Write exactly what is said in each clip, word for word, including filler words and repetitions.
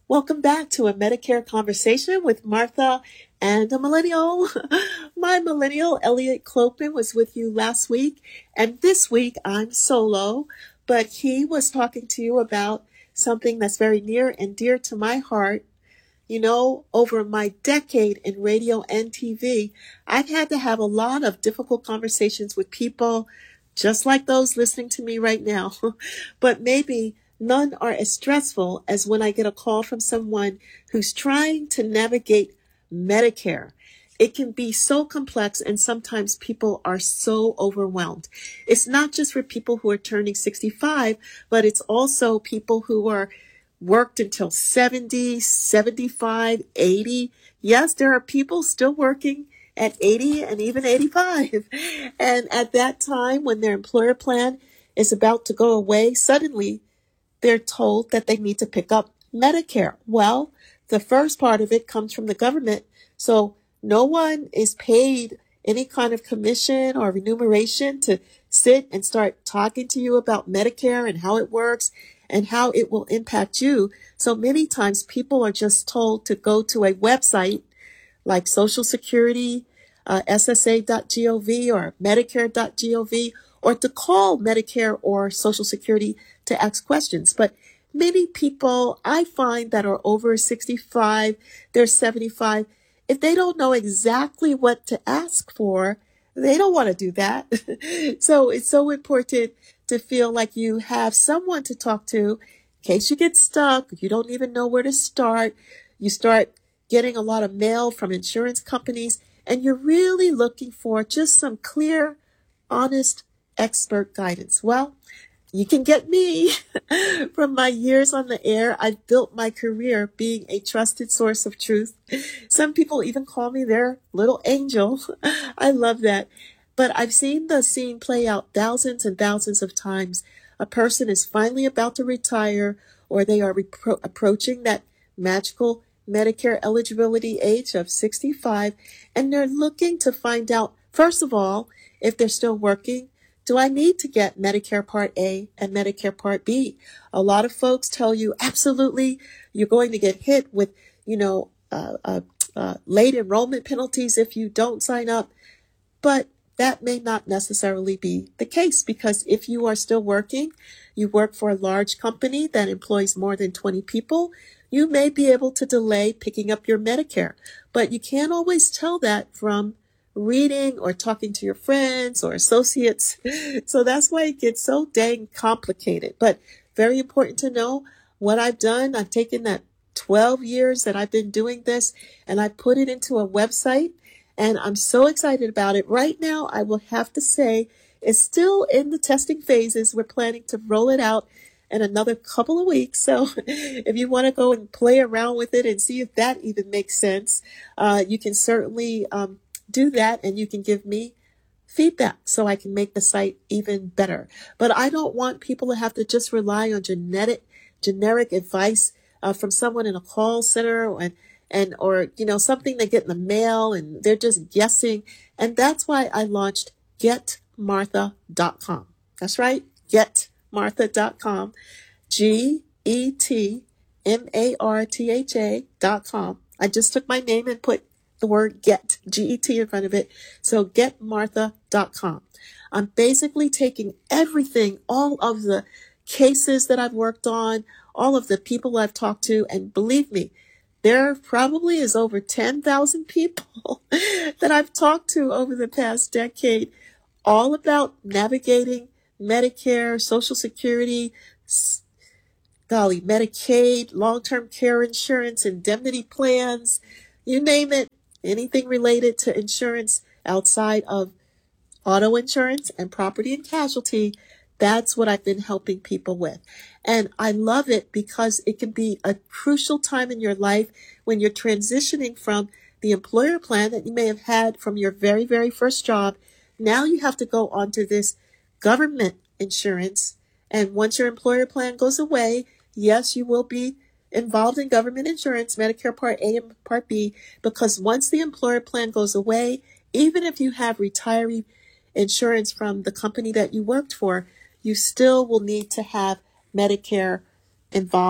Welcome back to a Medicare conversation with Martha and a millennial. My millennial, Elliot Cloakman, was with you last week, and this week I'm solo, but he was talking to you about something that's very near and dear to my heart. You know, over my decade in radio and T V, I've had to have a lot of difficult conversations with people just like those listening to me right now. But maybe none are as stressful as when I get a call from someone who's trying to navigate Medicare. It can be so complex, and sometimes people are so overwhelmed. It's not just for people who are turning sixty-five, but it's also people who are worked until seventy, seventy-five, eighty. Yes, there are people still working at eighty and even eighty-five. And at that time, when their employer plan is about to go away, suddenly they're told that they need to pick up Medicare. Well, the first part of it comes from the government. So no one is paid any kind of commission or remuneration to sit and start talking to you about Medicare and how it works and how it will impact you. So many times people are just told to go to a website like Social Security, uh, S S A dot gov or Medicare dot gov, or to call Medicare or Social Security to ask questions. But many people I find that are over sixty-five, they're seventy-five, if they don't know exactly what to ask for, they don't want to do that. So it's so important to feel like you have someone to talk to in case you get stuck, you don't even know where to start. You start getting a lot of mail from insurance companies, and you're really looking for just some clear, honest, expert guidance. Well, you can get me. From my years on the air, I've built my career being a trusted source of truth. Some people even call me their little angel. I love that. But I've seen the scene play out thousands and thousands of times. A person is finally about to retire, or they are repro- approaching that magical Medicare eligibility age of sixty-five, and they're looking to find out, first of all, if they're still working. Do I need to get Medicare Part A and Medicare Part B? A lot of folks tell you, absolutely, you're going to get hit with, you know, uh, uh, uh, late enrollment penalties if you don't sign up. But that may not necessarily be the case, because if you are still working, you work for a large company that employs more than twenty people, you may be able to delay picking up your Medicare. But you can't always tell that from reading or talking to your friends or associates. So that's why it gets so dang complicated. But very important to know what I've done. I've taken that twelve years that I've been doing this, and I put it into a website, and I'm so excited about it. Right now, I will have to say it's still in the testing phases. We're planning to roll it out in another couple of weeks. So if you want to go and play around with it and see if that even makes sense, uh, you can certainly um, do that, and you can give me feedback so I can make the site even better. But I don't want people to have to just rely on genetic, generic advice uh, from someone in a call center and, and, or, you know, something they get in the mail and they're just guessing. And that's why I launched get martha dot com. That's right. get martha dot com. G E T M A R T H A dot com. I just took my name and put the word get, G E T, in front of it. So get martha dot com. I'm basically taking everything, all of the cases that I've worked on, all of the people I've talked to, and believe me, there probably is over ten thousand people that I've talked to over the past decade, all about navigating Medicare, Social Security, golly, Medicaid, long-term care insurance, indemnity plans, you name it. Anything related to insurance outside of auto insurance and property and casualty, that's what I've been helping people with. And I love it because it can be a crucial time in your life when you're transitioning from the employer plan that you may have had from your very, very first job. Now you have to go onto this government insurance. And once your employer plan goes away, yes, you will be involved in government insurance, Medicare Part A and Part B, because once the employer plan goes away, even if you have retiree insurance from the company that you worked for, you still will need to have Medicare involved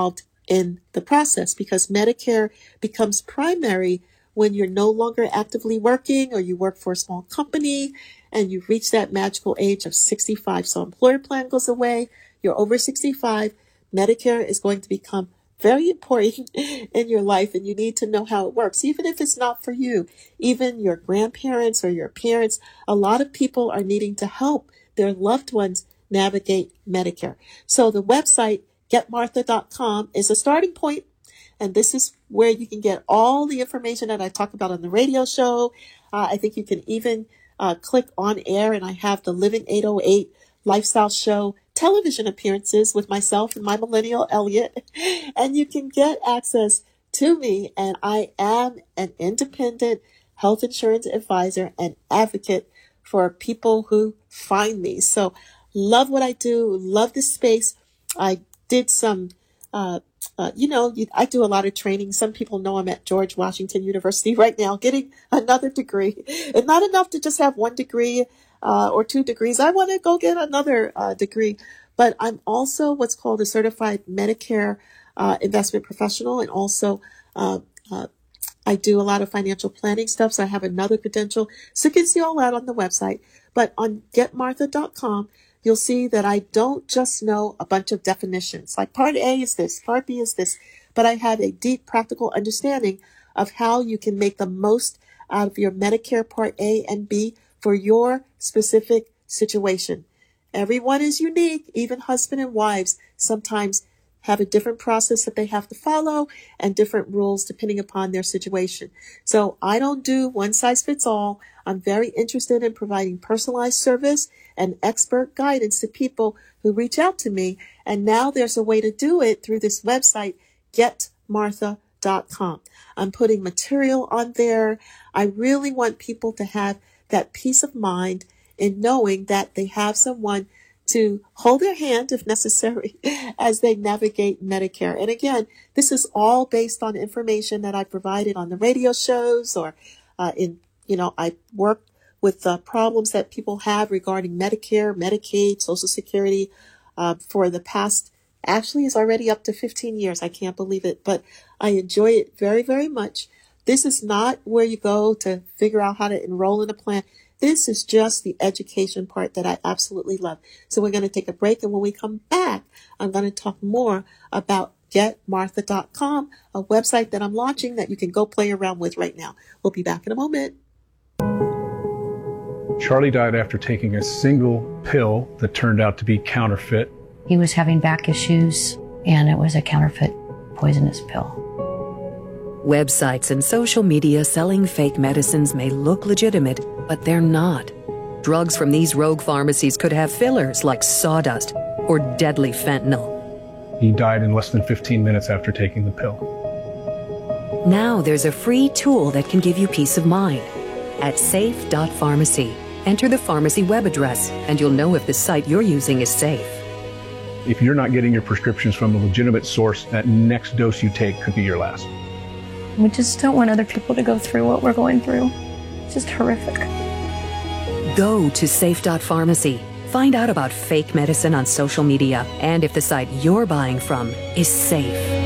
in the process, because Medicare becomes primary when you're no longer actively working or you work for a small company and you reach that magical age of sixty-five. So employer plan goes away. You're over sixty-five. Medicare is going to become very important in your life, and you need to know how it works, even if it's not for you. Even your grandparents or your parents, a lot of people are needing to help their loved ones navigate Medicare. So the website, get martha dot com, is a starting point, and this is where you can get all the information that I talk about on the radio show. Uh, I think you can even uh, click on air, and I have the Living eight oh eight Lifestyle Show television appearances with myself and my millennial Elliot, and you can get access to me. And I am an independent health insurance advisor and advocate for people who find me. So love what I do, love this space. I did some, uh, uh, you know, you, I do a lot of training. Some people know I'm at George Washington University right now getting another degree. And not enough to just have one degree uh, or two degrees. I want to go get another uh, degree. But I'm also what's called a certified Medicare uh, investment professional. And also uh, uh, I do a lot of financial planning stuff. So I have another credential. So you can see all that on the website. But on get martha dot com, you'll see that I don't just know a bunch of definitions. Like Part A is this, Part B is this, but I have a deep practical understanding of how you can make the most out of your Medicare Part A and B for your specific situation. Everyone is unique. Even husband and wives sometimes have a different process that they have to follow and different rules depending upon their situation. So I don't do one size fits all. I'm very interested in providing personalized service and expert guidance to people who reach out to me. And now there's a way to do it through this website, get martha dot com. I'm putting material on there. I really want people to have that peace of mind in knowing that they have someone to hold their hand, if necessary, as they navigate Medicare. And again, this is all based on information that I provided on the radio shows or uh, in, you know, I work with uh, problems that people have regarding Medicare, Medicaid, Social Security uh, for the past, actually it's already up to fifteen years. I can't believe it, but I enjoy it very, very much. This is not where you go to figure out how to enroll in a plan. This is just the education part that I absolutely love. So we're going to take a break, and when we come back, I'm going to talk more about get martha dot com, a website that I'm launching that you can go play around with right now. We'll be back in a moment. Charlie died after taking a single pill that turned out to be counterfeit. He was having back issues, and it was a counterfeit poisonous pill. Websites and social media selling fake medicines may look legitimate, but they're not. Drugs from these rogue pharmacies could have fillers like sawdust or deadly fentanyl. He died in less than fifteen minutes after taking the pill. Now there's a free tool that can give you peace of mind. At safe dot pharmacy, enter the pharmacy web address, and you'll know if the site you're using is safe. If you're not getting your prescriptions from a legitimate source, that next dose you take could be your last. We just don't want other people to go through what we're going through. It's just horrific. Go to safe dot pharmacy. Find out about fake medicine on social media and if the site you're buying from is safe.